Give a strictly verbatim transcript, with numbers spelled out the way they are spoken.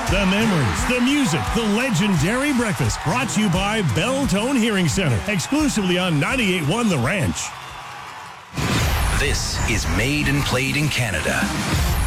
The memories, the music, the legendary breakfast. Brought to you by Belltone Hearing Center. Exclusively on ninety-eight point one The Ranch. This is Made and Played in Canada.